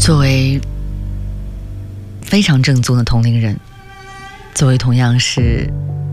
作为非常正宗的同龄人，作为同样是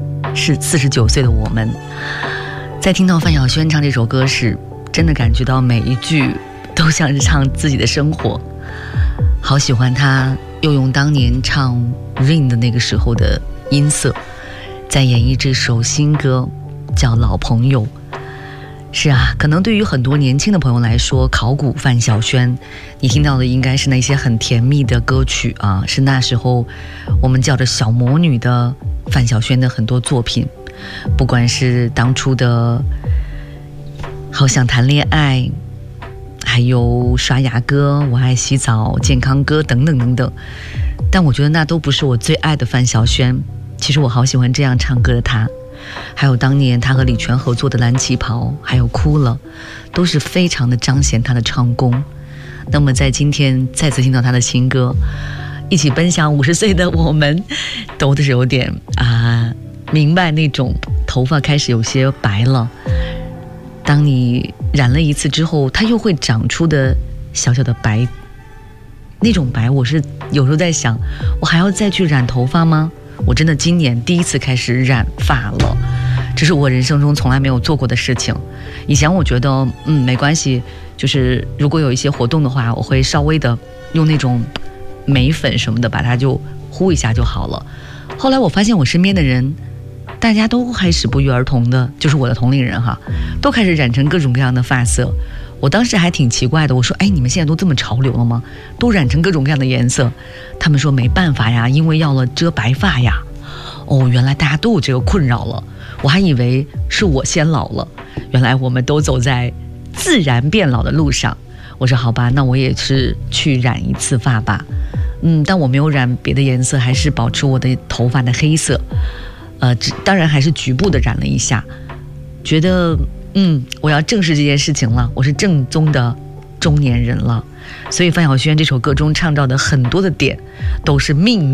49岁的我们，在听到范晓萱唱这首歌时，真的感觉到每一句都像是唱自己的生活。好喜欢她又用当年唱 Rain 的那个时候的音色，在演绎这首新歌叫老朋友。是啊，可能对于很多年轻的朋友来说，考古范晓萱，你听到的应该是那些很甜蜜的歌曲啊，是那时候我们叫着小魔女的范晓萱的很多作品，不管是当初的好想谈恋爱，还有刷牙歌、我爱洗澡、健康歌等等等等，但我觉得那都不是我最爱的范晓萱。其实我好喜欢这样唱歌的她，还有当年他和李泉合作的蓝旗袍，还有哭了，都是非常的彰显他的唱功。那么在今天再次听到他的新歌，一起奔向50岁的我们，都是有点明白那种头发开始有些白了，当你染了一次之后，它又会长出的小小的白，那种白我是有时候在想，我还要再去染头发吗？我真的今年第一次开始染发了，这是我人生中从来没有做过的事情。以前我觉得没关系，就是如果有一些活动的话，我会稍微的用那种眉粉什么的把它就糊一下就好了。后来我发现我身边的人大家都开始不约而同的，就是我的同龄人都开始染成各种各样的发色。我当时还挺奇怪的，我说你们现在都这么潮流了吗？都染成各种各样的颜色。他们说没办法呀，因为要了遮白发呀。原来大家都有这个困扰了，我还以为是我先老了，原来我们都走在自然变老的路上。我说好吧，那我也是去染一次发吧。但我没有染别的颜色，还是保持我的头发的黑色。当然还是局部的染了一下，觉得我要正视这件事情了，我是正宗的中年人了。所以范晓萱这首歌中唱到的很多的点都是命